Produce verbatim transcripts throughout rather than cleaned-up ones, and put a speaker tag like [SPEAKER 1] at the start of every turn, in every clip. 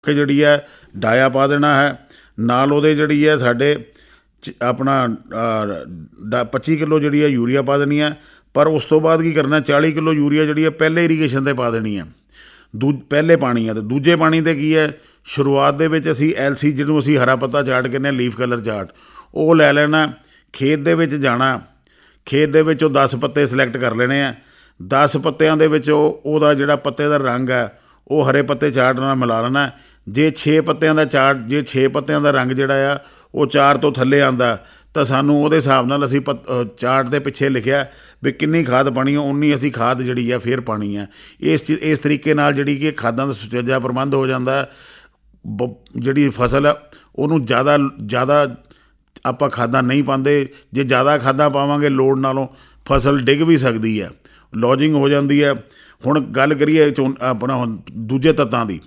[SPEAKER 1] ਕਿ ਜਿਹੜੀ ਹੈ ਡਾਇਆ ਪਾ ਦੇਣਾ ਹੈ, ਨਾਲ ਉਹਦੇ ਜਿਹੜੀ ਹੈ ਸਾਡੇ ਚ ਆਪਣਾ ਡਾ ਪੱਚੀ ਕਿਲੋ ਜਿਹੜੀ ਹੈ ਯੂਰੀਆ ਪਾ ਦੇਣੀ ਹੈ। ਪਰ ਉਸ ਤੋਂ ਬਾਅਦ ਕੀ ਕਰਨਾ, ਚਾਲੀ ਕਿਲੋ ਯੂਰੀਆ ਜਿਹੜੀ ਹੈ ਪਹਿਲੇ ਇਰੀਗੇਸ਼ਨ 'ਤੇ ਪਾ ਦੇਣੀ ਹੈ, ਦੂ ਪਹਿਲੇ ਪਾਣੀ ਹੈ। ਅਤੇ ਦੂਜੇ ਪਾਣੀ 'ਤੇ ਕੀ ਹੈ, ਸ਼ੁਰੂਆਤ ਦੇ ਵਿੱਚ ਅਸੀਂ ਐਲ ਸੀ ਜਿਹਨੂੰ ਅਸੀਂ ਹਰਾ ਪੱਤਾ ਚਾਰਟ ਕਹਿੰਦੇ ਹਾਂ, ਲੀਫ ਕਲਰ ਚਾਰਟ, ਉਹ ਲੈ ਲੈਣਾ। ਖੇਤ ਦੇ ਵਿੱਚ ਜਾਣਾ, ਖੇਤ ਦੇ ਵਿੱਚ ਉਹ ਦਸ ਪੱਤੇ ਸਿਲੈਕਟ ਕਰ ਲੈਣੇ ਆ। ਦਸ ਪੱਤਿਆਂ ਦੇ ਵਿੱਚ ਉਹ ਉਹਦਾ ਜਿਹੜਾ ਪੱਤੇ ਦਾ ਰੰਗ ਹੈ ਉਹ ਹਰੇ ਪੱਤੇ ਚਾਰਟ ਨਾਲ ਮਿਲਾ ਲੈਣਾ। ਜੇ ਛੇ ਪੱਤਿਆਂ ਦਾ ਚਾਰਟ, ਜੇ ਛੇ ਪੱਤਿਆਂ ਦਾ ਰੰਗ ਜਿਹੜਾ ਆ ਉਹ ਚਾਰ ਤੋਂ ਥੱਲੇ ਆਉਂਦਾ ਤਾਂ ਸਾਨੂੰ ਉਹਦੇ ਹਿਸਾਬ ਨਾਲ ਅਸੀਂ ਪ ਚਾਰਟ ਦੇ ਪਿੱਛੇ ਲਿਖਿਆ ਵੀ ਕਿੰਨੀ ਖਾਦ ਪਾਣੀ, ਉਨੀ ਅਸੀਂ ਖਾਦ ਜਿਹੜੀ ਆ ਫਿਰ ਪਾਣੀ ਆ। ਇਸ ਚੀ ਇਸ ਤਰੀਕੇ ਨਾਲ ਜਿਹੜੀ ਕਿ ਖਾਦਾਂ ਦਾ ਸੁਚੱਜਾ ਪ੍ਰਬੰਧ ਹੋ ਜਾਂਦਾ। ਬ ਜਿਹੜੀ ਫਸਲ ਆ ਉਹਨੂੰ ਜ਼ਿਆਦਾ ਜ਼ਿਆਦਾ ਆਪਾਂ ਖਾਦਾਂ ਨਹੀਂ ਪਾਉਂਦੇ। ਜੇ ਜ਼ਿਆਦਾ ਖਾਦਾਂ ਪਾਵਾਂਗੇ ਲੋੜ ਨਾਲੋਂ ਫਸਲ ਡਿੱਗ ਵੀ ਸਕਦੀ ਹੈ, ਲੌਜਿੰਗ ਹੋ ਜਾਂਦੀ ਹੈ। ਹੁਣ ਗੱਲ ਕਰੀਏ ਚੋ ਆਪਣਾ ਹੁਣ ਦੂਜੇ ਤੱਤਾਂ ਦੀ,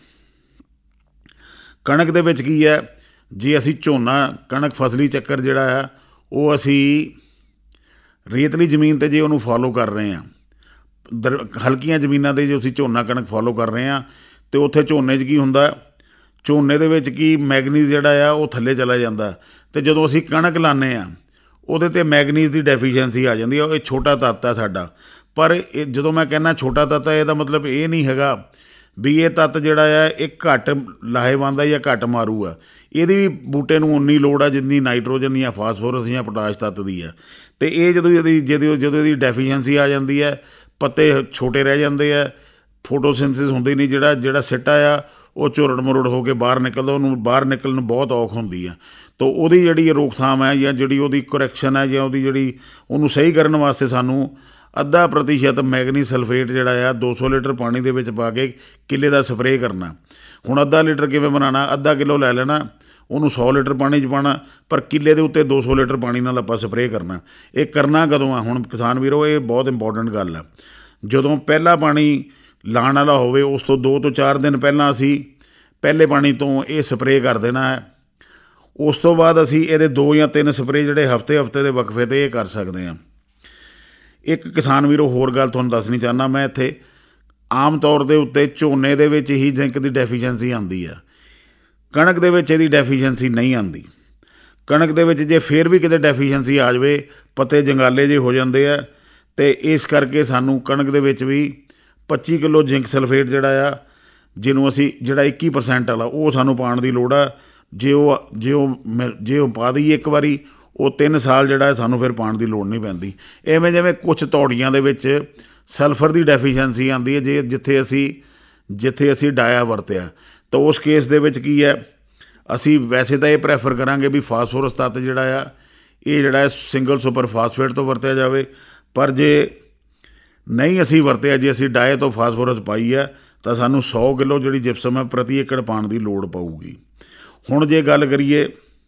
[SPEAKER 1] ਕਣਕ ਦੇ ਵਿੱਚ ਕੀ ਹੈ, ਜੇ ਅਸੀਂ ਝੋਨਾ ਕਣਕ ਫਸਲੀ ਚੱਕਰ ਜਿਹੜਾ ਆ ਉਹ ਅਸੀਂ ਰੇਤਲੀ ਜ਼ਮੀਨ 'ਤੇ ਜੇ ਉਹਨੂੰ ਫੋਲੋ ਕਰ ਰਹੇ ਹਾਂ, ਦਰ ਹਲਕੀਆਂ ਜ਼ਮੀਨਾਂ 'ਤੇ ਜੇ ਅਸੀਂ ਝੋਨਾ ਕਣਕ ਫੋਲੋ ਕਰ ਰਹੇ ਹਾਂ ਅਤੇ ਉੱਥੇ ਝੋਨੇ 'ਚ ਕੀ ਹੁੰਦਾ, ਝੋਨੇ ਦੇ ਵਿੱਚ ਕੀ ਮੈਗਨੀਜ਼ ਜਿਹੜਾ ਆ ਉਹ ਥੱਲੇ ਚਲਾ ਜਾਂਦਾ। ਅਤੇ ਜਦੋਂ ਅਸੀਂ ਕਣਕ ਲਾਉਂਦੇ ਹਾਂ ਉਹਦੇ 'ਤੇ ਮੈਗਨੀਜ਼ ਦੀ ਡੈਫੀਸ਼ੀਐਂਸੀ ਆ ਜਾਂਦੀ ਹੈ। ਇਹ ਛੋਟਾ ਤੱਤ ਹੈ ਸਾਡਾ, ਪਰ ਇਹ ਜਦੋਂ ਮੈਂ ਕਹਿੰਦਾ ਛੋਟਾ ਤੱਤ ਹੈ, ਇਹਦਾ ਮਤਲਬ ਇਹ ਨਹੀਂ ਹੈਗਾ ਵੀ ਇਹ ਤੱਤ ਜਿਹੜਾ ਆ ਇਹ ਘੱਟ ਲਾਹੇਵੰਦ ਹੈ ਜਾਂ ਘੱਟ ਮਾਰੂ ਆ। ਇਹਦੀ ਵੀ ਬੂਟੇ ਨੂੰ ਉਨੀ ਲੋੜ ਆ ਜਿੰਨੀ ਨਾਈਟ੍ਰੋਜਨ ਜਾਂ ਫਾਸਫੋਰਸ ਜਾਂ ਪੋਟਾਸ਼ ਤੱਤ ਦੀ ਹੈ। ਅਤੇ ਇਹ ਜਦੋਂ ਇਹਦੀ ਜਦੋਂ ਜਦੋਂ ਇਹਦੀ ਡੈਫੀਸ਼ੀਐਂਸੀ ਆ ਜਾਂਦੀ ਹੈ, ਪੱਤੇ ਛੋਟੇ ਰਹਿ ਜਾਂਦੇ ਆ, ਫੋਟੋਸਿੰਥਸਿਸ ਹੁੰਦੀ ਨਹੀਂ, ਜਿਹੜਾ ਜਿਹੜਾ ਸਿੱਟਾ ਆ ਉਹ ਝੁਰੜ ਮੁਰੜ ਹੋ ਕੇ ਬਾਹਰ ਨਿਕਲਦਾ, ਉਹਨੂੰ ਬਾਹਰ ਨਿਕਲਣ ਨੂੰ ਬਹੁਤ ਔਖ ਹੁੰਦੀ ਆ। ਤਾਂ ਉਹਦੀ ਜਿਹੜੀ ਰੋਕਥਾਮ ਹੈ ਜਾਂ ਜਿਹੜੀ ਉਹਦੀ ਕਰੈਕਸ਼ਨ ਹੈ ਜਾਂ ਉਹਦੀ ਜਿਹੜੀ ਉਹਨੂੰ ਸਹੀ ਕਰਨ ਵਾਸਤੇ ਸਾਨੂੰ ਅੱਧਾ ਪ੍ਰਤੀਸ਼ਤ ਮੈਗਨੀਜ਼ ਸਲਫੇਟ ਜਿਹੜਾ ਆ ਦੋ ਸੌ ਲੀਟਰ ਪਾਣੀ ਦੇ ਵਿੱਚ ਪਾ ਕੇ ਕਿੱਲੇ ਦਾ ਸਪਰੇਅ ਕਰਨਾ। ਹੁਣ ਅੱਧਾ ਲੀਟਰ ਕਿਵੇਂ ਬਣਾਉਣਾ, ਅੱਧਾ ਕਿੱਲੋ ਲੈ ਲੈਣਾ, ਉਹਨੂੰ ਸੌ ਲੀਟਰ ਪਾਣੀ 'ਚ ਪਾਉਣਾ, ਪਰ ਕਿੱਲੇ ਦੇ ਉੱਤੇ ਦੋ ਸੌ ਲੀਟਰ ਪਾਣੀ ਨਾਲ ਆਪਾਂ ਸਪਰੇਅ ਕਰਨਾ। ਇਹ ਕਰਨਾ ਕਦੋਂ ਆ, ਹੁਣ ਕਿਸਾਨ ਵੀਰੋ ਇਹ ਬਹੁਤ ਇੰਪੋਰਟੈਂਟ ਗੱਲ ਆ। ਜਦੋਂ ਪਹਿਲਾ ਪਾਣੀ ਲਾਉਣ ਵਾਲਾ ਹੋਵੇ ਉਸ ਤੋਂ ਦੋ ਤੋਂ ਚਾਰ ਦਿਨ ਪਹਿਲਾਂ ਅਸੀਂ ਪਹਿਲੇ ਪਾਣੀ ਤੋਂ ਇਹ ਸਪਰੇਅ ਕਰ ਦੇਣਾ ਹੈ। ਉਸ ਤੋਂ ਬਾਅਦ ਅਸੀਂ ਇਹਦੇ ਦੋ ਜਾਂ ਤਿੰਨ ਸਪਰੇਅ ਜਿਹੜੇ ਹਫਤੇ ਹਫਤੇ ਦੇ ਵਕਫੇ 'ਤੇ ਇਹ ਕਰ ਸਕਦੇ ਹਾਂ। ਇੱਕ ਕਿਸਾਨ ਵੀਰੋ ਹੋਰ ਗੱਲ ਤੁਹਾਨੂੰ ਦੱਸਣੀ ਚਾਹੁੰਦਾ ਮੈਂ ਇੱਥੇ, ਆਮ ਤੌਰ ਦੇ ਉੱਤੇ ਝੋਨੇ ਦੇ ਵਿੱਚ ਹੀ ਜ਼ਿੰਕ ਦੀ ਡੈਫੀਸ਼ੀਐਂਸੀ ਆਉਂਦੀ ਆ, ਕਣਕ ਦੇ ਵਿੱਚ ਇਹਦੀ ਡੈਫੀਸ਼ੀਐਂਸੀ ਨਹੀਂ ਆਉਂਦੀ। ਕਣਕ ਦੇ ਵਿੱਚ ਜੇ ਫਿਰ ਵੀ ਕਿਤੇ ਡੈਫੀਸ਼ੀਐਂਸੀ ਆ ਜਾਵੇ, ਪੱਤੇ ਜੰਗਾਲੇ ਜਿਹੇ ਹੋ ਜਾਂਦੇ ਆ, ਅਤੇ ਇਸ ਕਰਕੇ ਸਾਨੂੰ ਕਣਕ ਦੇ ਵਿੱਚ ਵੀ ਪੱਚੀ ਕਿਲੋ ਜ਼ਿੰਕ ਸਲਫੇਟ ਜਿਹੜਾ ਆ, ਜਿਹਨੂੰ ਅਸੀਂ ਜਿਹੜਾ ਇੱਕੀ ਪਰਸੈਂਟ ਵਾਲਾ, ਉਹ ਸਾਨੂੰ ਪਾਉਣ ਦੀ ਲੋੜ ਆ। ਜੇ ਉਹ ਜੇ ਉਹ ਮ ਜੇ ਉਹ ਪਾ ਦਈਏ ਇੱਕ ਵਾਰੀ, ਉਹ ਤਿੰਨ ਸਾਲ ਜਿਹੜਾ ਸਾਨੂੰ ਫਿਰ ਪਾਉਣ ਦੀ ਲੋੜ ਨਹੀਂ ਪੈਂਦੀ। ਇਵੇਂ ਜਿਵੇਂ ਕੁਛ ਤੌੜੀਆਂ ਦੇ ਵਿੱਚ ਸਲਫਰ ਦੀ ਡੈਫੀਸ਼ੀਐਂਸੀ ਆਉਂਦੀ ਹੈ, ਜੇ ਜਿੱਥੇ ਅਸੀਂ ਜਿੱਥੇ ਅਸੀਂ ਡਾਇਆ ਵਰਤਿਆ, ਤਾਂ ਉਸ ਕੇਸ ਦੇ ਵਿੱਚ ਕੀ ਹੈ, ਅਸੀਂ ਵੈਸੇ ਤਾਂ ਇਹ ਪ੍ਰੈਫਰ ਕਰਾਂਗੇ ਵੀ ਫਾਸਫੋਰਸ ਤੱਤ ਜਿਹੜਾ ਆ ਇਹ ਜਿਹੜਾ ਸਿੰਗਲ ਸੁਪਰ ਫਾਸਫੇਟ ਤੋਂ ਵਰਤਿਆ ਜਾਵੇ। ਪਰ ਜੇ ਨਹੀਂ ਅਸੀਂ ਵਰਤਿਆ, ਜੇ ਅਸੀਂ ਡਾਏ ਤੋਂ ਫਾਸਫੋਰਸ ਪਾਈ ਹੈ, ਤਾਂ ਸਾਨੂੰ ਸੌ ਕਿਲੋ ਜਿਹੜੀ ਜਿਪਸਮ ਹੈ ਪ੍ਰਤੀ ਏਕੜ ਪਾਉਣ ਦੀ ਲੋੜ ਪਊਗੀ। ਹੁਣ ਜੇ ਗੱਲ ਕਰੀਏ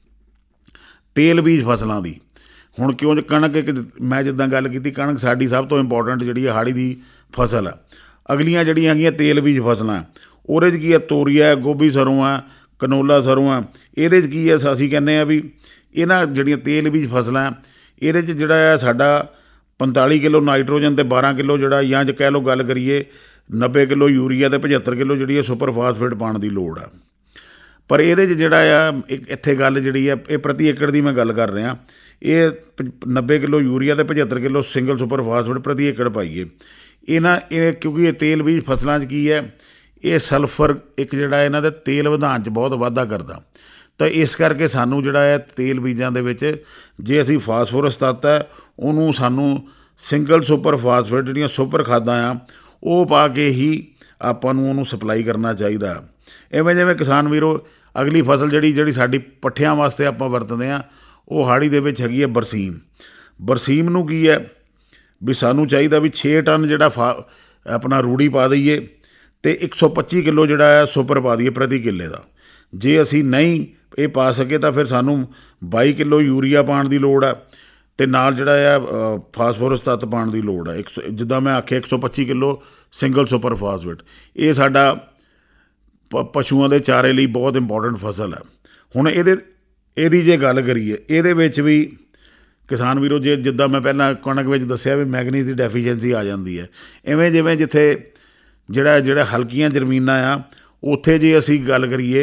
[SPEAKER 1] ਤੇਲ ਬੀਜ ਫਸਲਾਂ ਦੀ, ਹੁਣ ਕਿਉਂ ਕਣਕ ਇੱਕ ਮੈਂ ਜਿੱਦਾਂ ਗੱਲ ਕੀਤੀ, ਕਣਕ ਸਾਡੀ ਸਭ ਤੋਂ ਇੰਪੋਰਟੈਂਟ ਜਿਹੜੀ ਹਾੜੀ ਦੀ ਫਸਲ ਆ। ਅਗਲੀਆਂ ਜਿਹੜੀਆਂ ਹੈਗੀਆਂ ਤੇਲ ਬੀਜ ਫਸਲਾਂ, ਉਹਦੇ 'ਚ ਕੀ ਹੈ, ਤੋਰੀਆ, ਗੋਭੀ ਸਰੋਂ ਆ, ਕਨੋਲਾ ਸਰੋਂ ਆ। ਇਹਦੇ 'ਚ ਕੀ ਹੈ, ਅਸੀਂ ਕਹਿੰਦੇ ਹਾਂ ਵੀ ਇਹਨਾਂ ਜਿਹੜੀਆਂ ਤੇਲ ਬੀਜ ਫਸਲਾਂ, ਇਹਦੇ 'ਚ ਜਿਹੜਾ ਆ ਸਾਡਾ ਪੰਤਾਲੀ ਕਿਲੋ ਨਾਈਟ੍ਰੋਜਨ ਅਤੇ ਬਾਰਾਂ ਕਿਲੋ ਜਿਹੜਾ, ਜਾਂ ਜੇ ਕਹਿ ਲਓ ਗੱਲ ਕਰੀਏ ਨੱਬੇ ਕਿਲੋ ਯੂਰੀਆ ਅਤੇ ਪਝੱਤਰ ਕਿਲੋ ਜਿਹੜੀ ਹੈ ਸੁਪਰ ਫਾਸਫੇਟ ਪਾਉਣ ਦੀ ਲੋੜ ਆ। ਪਰ ਇਹਦੇ 'ਚ ਜਿਹੜਾ ਆ ਇੱਕ ਇੱਥੇ ਗੱਲ ਜਿਹੜੀ ਆ, ਇਹ ਪ੍ਰਤੀ ਏਕੜ ਦੀ ਮੈਂ ਗੱਲ ਕਰ ਰਿਹਾ, ਇਹ ਨੱਬੇ ਕਿਲੋ ਯੂਰੀਆ ਅਤੇ ਪਝੱਤਰ ਕਿਲੋ ਸਿੰਗਲ ਸੁਪਰ ਫਾਸਫੇਟ ਪ੍ਰਤੀ ਏਕੜ ਪਾਈਏ। ਇਹਨਾਂ ਇਹ ਕਿਉਂਕਿ ਇਹ ਤੇਲ ਬੀਜ ਫਸਲਾਂ 'ਚ ਕੀ ਹੈ, ਇਹ ਸਲਫਰ ਇੱਕ ਜਿਹੜਾ ਇਹਨਾਂ ਦੇ ਤੇਲ ਵਧਾਉਣ 'ਚ ਬਹੁਤ ਵਾਧਾ ਕਰਦਾ। ਤਾਂ ਇਸ ਕਰਕੇ ਸਾਨੂੰ ਜਿਹੜਾ ਹੈ ਤੇਲ ਬੀਜਾਂ ਦੇ ਵਿੱਚ ਜੇ ਅਸੀਂ ਫਾਸਫੋਰਸ ਤੱਤ ਹੈ ਉਹਨੂੰ ਸਾਨੂੰ ਸਿੰਗਲ ਸੁਪਰ ਫਾਸਫੇਟ ਜਿਹੜੀਆਂ ਸੁਪਰ ਖਾਦਾਂ ਆ ਉਹ ਪਾ ਕੇ ਹੀ ਆਪਾਂ ਨੂੰ ਉਹਨੂੰ ਸਪਲਾਈ ਕਰਨਾ ਚਾਹੀਦਾ। ਇਵੇਂ ਜਿਵੇਂ ਕਿਸਾਨ ਵੀਰੋ ਅਗਲੀ ਫਸਲ ਜਿਹੜੀ ਜਿਹੜੀ ਸਾਡੀ ਪੱਠਿਆਂ ਵਾਸਤੇ ਆਪਾਂ ਵਰਤਦੇ ਹਾਂ, ਉਹ ਹਾੜੀ ਦੇ ਵਿੱਚ ਹੈਗੀ ਹੈ ਬਰਸੀਮ। ਬਰਸੀਮ ਨੂੰ ਕੀ ਹੈ ਵੀ ਸਾਨੂੰ ਚਾਹੀਦਾ ਵੀ ਛੇ ਟਨ ਜਿਹੜਾ ਫਾ ਆਪਣਾ ਰੂੜੀ ਪਾ ਦਈਏ ਅਤੇ ਇੱਕ ਸੌ ਪੱਚੀ ਕਿਲੋ ਜਿਹੜਾ ਹੈ ਸੁਪਰ ਪਾ ਦਈਏ ਪ੍ਰਤੀ ਕਿੱਲੇ ਦਾ। ਜੇ ਅਸੀਂ ਨਹੀਂ ਇਹ ਪਾ ਸਕੇ ਤਾਂ ਫਿਰ ਸਾਨੂੰ ਬਾਈ ਕਿਲੋ ਯੂਰੀਆ ਪਾਉਣ ਦੀ ਲੋੜ ਆ, ਅਤੇ ਨਾਲ ਜਿਹੜਾ ਆ ਫਾਸਫੋਰਸ ਤੱਤ ਪਾਉਣ ਦੀ ਲੋੜ ਆ। ਇੱਕ ਸੌ ਜਿੱਦਾਂ ਮੈਂ ਆਖਿਆ ਇੱਕ ਸੌ ਪੱਚੀ ਕਿਲੋ ਸਿੰਗਲ ਸੁਪਰ ਫਾਸਫੇਟ। ਇਹ ਸਾਡਾ ਪ ਪਸ਼ੂਆਂ ਦੇ ਚਾਰੇ ਲਈ ਬਹੁਤ ਇੰਪੋਰਟੈਂਟ ਫਸਲ ਹੈ। ਹੁਣ ਇਹਦੇ ਇਹਦੀ ਜੇ ਗੱਲ ਕਰੀਏ, ਇਹਦੇ ਵਿੱਚ ਵੀ ਕਿਸਾਨ ਵੀਰੋ ਜੇ ਜਿੱਦਾਂ ਮੈਂ ਪਹਿਲਾਂ ਕਣਕ ਵਿੱਚ ਦੱਸਿਆ ਵੀ ਮੈਗਨੀਜ਼ ਦੀ ਡੈਫੀਸ਼ੀਐਂਸੀ ਆ ਜਾਂਦੀ ਹੈ, ਇਵੇਂ ਜਿਵੇਂ ਜਿੱਥੇ ਜਿਹੜਾ ਜਿਹੜਾ ਹਲਕੀਆਂ ਜ਼ਮੀਨਾਂ ਆ ਉੱਥੇ ਜੇ ਅਸੀਂ ਗੱਲ ਕਰੀਏ